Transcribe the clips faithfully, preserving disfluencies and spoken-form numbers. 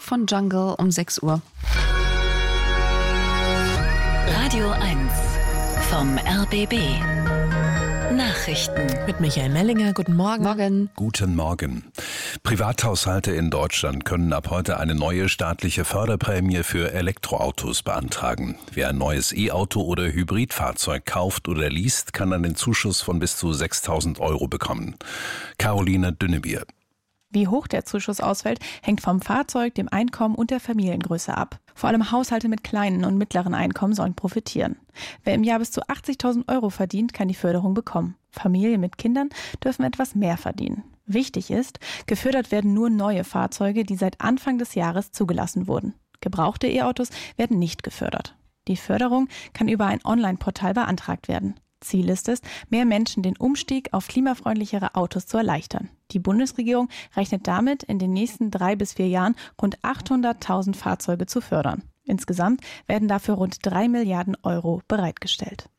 von Jungle um sechs Uhr. Radio eins vom R B B. Nachrichten mit Michael Mellinger. Guten Morgen. Morgen. Guten Morgen. Privathaushalte in Deutschland können ab heute eine neue staatliche Förderprämie für Elektroautos beantragen. Wer ein neues E-Auto oder Hybridfahrzeug kauft oder least, kann dann den Zuschuss von bis zu sechstausend Euro bekommen. Caroline Dünnebier. Wie hoch der Zuschuss ausfällt, hängt vom Fahrzeug, dem Einkommen und der Familiengröße ab. Vor allem Haushalte mit kleinen und mittleren Einkommen sollen profitieren. Wer im Jahr bis zu achtzigtausend Euro verdient, kann die Förderung bekommen. Familien mit Kindern dürfen etwas mehr verdienen. Wichtig ist, gefördert werden nur neue Fahrzeuge, die seit Anfang des Jahres zugelassen wurden. Gebrauchte E-Autos werden nicht gefördert. Die Förderung kann über ein Online-Portal beantragt werden. Ziel ist es, mehr Menschen den Umstieg auf klimafreundlichere Autos zu erleichtern. Die Bundesregierung rechnet damit, in den nächsten drei bis vier Jahren rund achthunderttausend Fahrzeuge zu fördern. Insgesamt werden dafür rund drei Milliarden Euro bereitgestellt.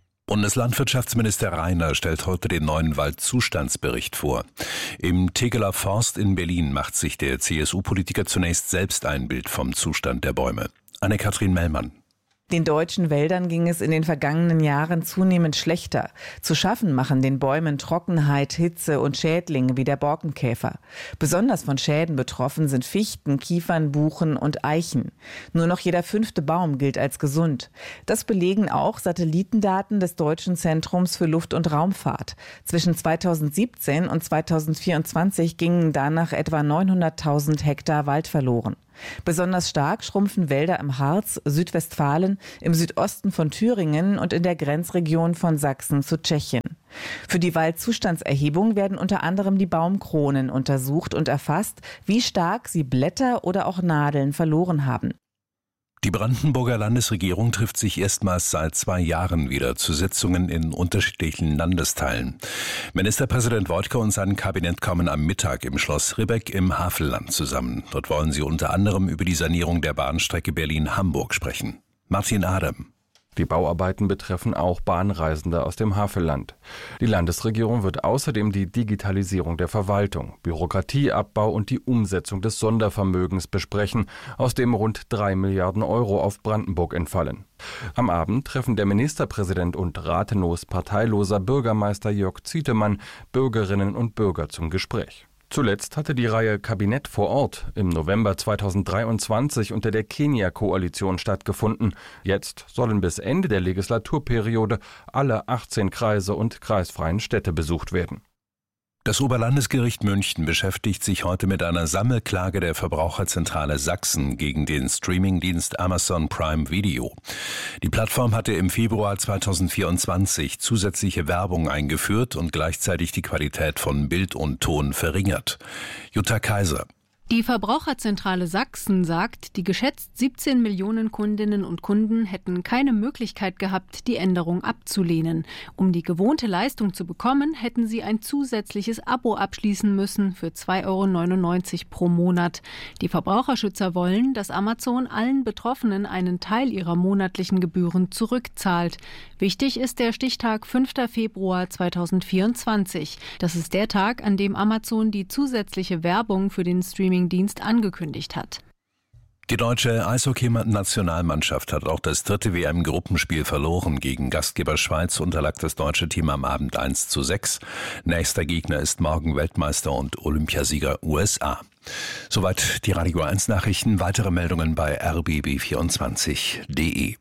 Bundeslandwirtschaftsminister Reiner stellt heute den neuen Waldzustandsbericht vor. Im Tegeler Forst in Berlin macht sich der C S U-Politiker zunächst selbst ein Bild vom Zustand der Bäume. Anne-Kathrin Mellmann. Den deutschen Wäldern ging es in den vergangenen Jahren zunehmend schlechter. Zu schaffen machen den Bäumen Trockenheit, Hitze und Schädlinge wie der Borkenkäfer. Besonders von Schäden betroffen sind Fichten, Kiefern, Buchen und Eichen. Nur noch jeder fünfte Baum gilt als gesund. Das belegen auch Satellitendaten des Deutschen Zentrums für Luft- und Raumfahrt. Zwischen zweitausendsiebzehn und zweitausendvierundzwanzig gingen danach etwa neunhunderttausend Hektar Wald verloren. Besonders stark schrumpfen Wälder im Harz, Südwestfalen, im Südosten von Thüringen und in der Grenzregion von Sachsen zu Tschechien. Für die Waldzustandserhebung werden unter anderem die Baumkronen untersucht und erfasst, wie stark sie Blätter oder auch Nadeln verloren haben. Die Brandenburger Landesregierung trifft sich erstmals seit zwei Jahren wieder zu Sitzungen in unterschiedlichen Landesteilen. Ministerpräsident Wojtko und sein Kabinett kommen am Mittag im Schloss Ribbeck im Havelland zusammen. Dort wollen sie unter anderem über die Sanierung der Bahnstrecke Berlin-Hamburg sprechen. Martin Adam. Die Bauarbeiten betreffen auch Bahnreisende aus dem Havelland. Die Landesregierung wird außerdem die Digitalisierung der Verwaltung, Bürokratieabbau und die Umsetzung des Sondervermögens besprechen, aus dem rund drei Milliarden Euro auf Brandenburg entfallen. Am Abend treffen der Ministerpräsident und Rathenows parteiloser Bürgermeister Jörg Zietemann Bürgerinnen und Bürger zum Gespräch. Zuletzt hatte die Reihe Kabinett vor Ort im November zweitausenddreiundzwanzig unter der Kenia-Koalition stattgefunden. Jetzt sollen bis Ende der Legislaturperiode alle achtzehn Kreise und kreisfreien Städte besucht werden. Das Oberlandesgericht München beschäftigt sich heute mit einer Sammelklage der Verbraucherzentrale Sachsen gegen den Streamingdienst Amazon Prime Video. Die Plattform hatte im Februar zweitausendvierundzwanzig zusätzliche Werbung eingeführt und gleichzeitig die Qualität von Bild und Ton verringert. Jutta Kaiser. Die Verbraucherzentrale Sachsen sagt, die geschätzt siebzehn Millionen Kundinnen und Kunden hätten keine Möglichkeit gehabt, die Änderung abzulehnen. Um die gewohnte Leistung zu bekommen, hätten sie ein zusätzliches Abo abschließen müssen für zwei Euro neunundneunzig pro Monat. Die Verbraucherschützer wollen, dass Amazon allen Betroffenen einen Teil ihrer monatlichen Gebühren zurückzahlt. Wichtig ist der Stichtag fünfter Februar zweitausendvierundzwanzig. Das ist der Tag, an dem Amazon die zusätzliche Werbung für den Streaming Dienst angekündigt hat. Die deutsche Eishockey-Nationalmannschaft hat auch das dritte W M-Gruppenspiel verloren. Gegen Gastgeber Schweiz unterlag das deutsche Team am Abend eins zu sechs. Nächster Gegner ist morgen Weltmeister und Olympiasieger U S A. Soweit die Radio eins Nachrichten. Weitere Meldungen bei r b b vierundzwanzig punkt d e.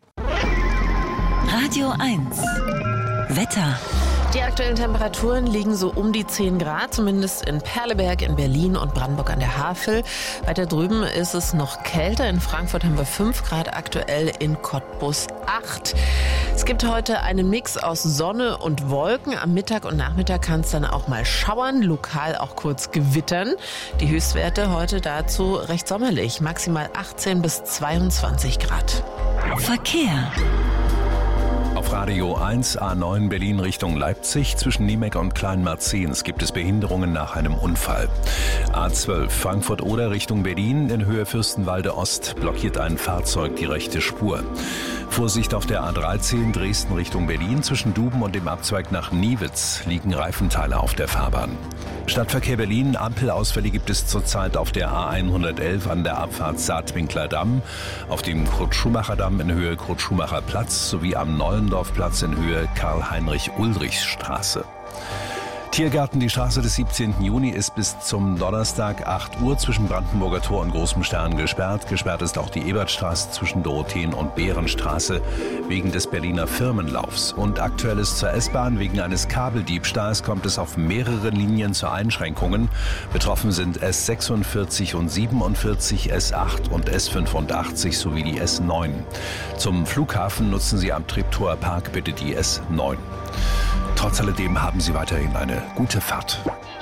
Radio eins Wetter. Die aktuellen Temperaturen liegen so um die zehn Grad, zumindest in Perleberg, in Berlin und Brandenburg an der Havel. Weiter drüben ist es noch kälter. In Frankfurt haben wir fünf Grad, aktuell in Cottbus acht. Es gibt heute einen Mix aus Sonne und Wolken. Am Mittag und Nachmittag kann es dann auch mal schauern, lokal auch kurz gewittern. Die Höchstwerte heute dazu recht sommerlich, maximal achtzehn bis zweiundzwanzig Grad. Verkehr. auf Radio eins, A neun Berlin Richtung Leipzig. Zwischen Niemek und Kleinmarzens gibt es Behinderungen nach einem Unfall. A zwölf Frankfurt-Oder Richtung Berlin in Höhe Fürstenwalde Ost blockiert ein Fahrzeug die rechte Spur. Vorsicht auf der A dreizehn Dresden Richtung Berlin. Zwischen Duben und dem Abzweig nach Niewitz liegen Reifenteile auf der Fahrbahn. Stadtverkehr Berlin, Ampelausfälle gibt es zurzeit auf der A hundertelf an der Abfahrt Saatwinkler Damm, auf dem Kurt-Schumacher-Damm in Höhe Kurt-Schumacher-Platz sowie am Nollendorf-Platz in Höhe Karl-Heinrich-Ulrichs-Straße. Tiergarten, die Straße des siebzehnten Juni ist bis zum Donnerstag acht Uhr zwischen Brandenburger Tor und Großem Stern gesperrt. Gesperrt ist auch die Ebertstraße zwischen Dorotheen- und Bärenstraße wegen des Berliner Firmenlaufs. Und aktuelles zur S-Bahn: wegen eines Kabeldiebstahls kommt es auf mehreren Linien zu Einschränkungen. Betroffen sind S sechsundvierzig und siebenundvierzig, S acht und S fünfundachtzig sowie die S neun. Zum Flughafen nutzen Sie am Treptower Park bitte die S neun. Trotz alledem haben Sie weiterhin eine gute Fahrt.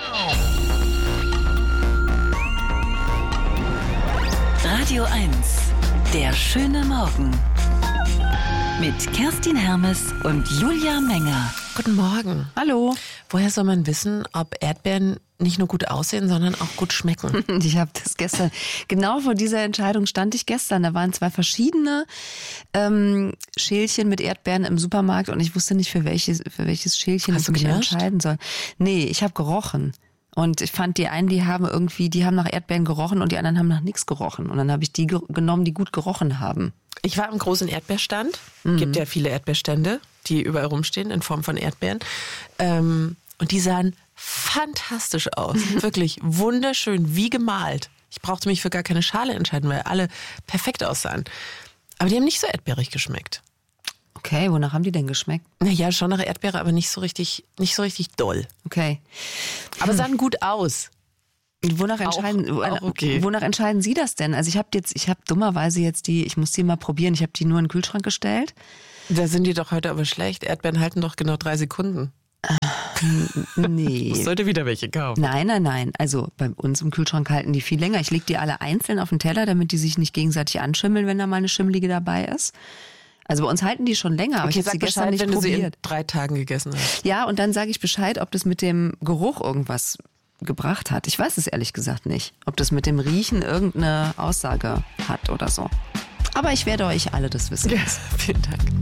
Radio eins, der schöne Morgen. Mit Kerstin Hermes und Julia Menger. Guten Morgen. Hallo. Woher soll man wissen, ob Erdbeeren nicht nur gut aussehen, sondern auch gut schmecken? Ich habe das gestern, genau vor dieser Entscheidung stand ich gestern. Da waren zwei verschiedene ähm, Schälchen mit Erdbeeren im Supermarkt und ich wusste nicht, für welches, für welches Schälchen ich mich entscheiden soll. Nee, ich habe gerochen. Und ich fand, die einen, die haben irgendwie, die haben nach Erdbeeren gerochen und die anderen haben nach nichts gerochen. Und dann habe ich die ge- genommen, die gut gerochen haben. Ich war im großen Erdbeerstand. Mhm. Gibt ja viele Erdbeerstände, die überall rumstehen in Form von Erdbeeren. Ähm, und die sahen fantastisch aus. Wirklich wunderschön, wie gemalt. Ich brauchte mich für gar keine Schale entscheiden, weil alle perfekt aussahen. Aber die haben nicht so erdbeerig geschmeckt. Okay, wonach haben die denn geschmeckt? Naja, schon nach Erdbeere, aber nicht so richtig, nicht so richtig doll. Okay. Aber sahen gut aus. Wonach entscheiden, auch, auch okay. wonach entscheiden Sie das denn? Also ich habe jetzt, ich habe dummerweise jetzt die, ich muss die mal probieren, ich habe die nur in den Kühlschrank gestellt. Da sind die doch heute aber schlecht. Erdbeeren halten doch genau drei Sekunden. Nee. Ich sollte wieder welche kaufen. Nein, nein, nein. Also bei uns im Kühlschrank halten die viel länger. Ich lege die alle einzeln auf den Teller, damit die sich nicht gegenseitig anschimmeln, wenn da mal eine schimmelige dabei ist. Also bei uns halten die schon länger, aber okay, ich habe sie gestern Bescheid, nicht wenn probiert. Du sie in drei Tagen gegessen hast. Ja, und dann sage ich Bescheid, ob das mit dem Geruch irgendwas gebracht hat. Ich weiß es ehrlich gesagt nicht, ob das mit dem Riechen irgendeine Aussage hat oder so. Aber ich werde euch alle das wissen. Ja, vielen Dank.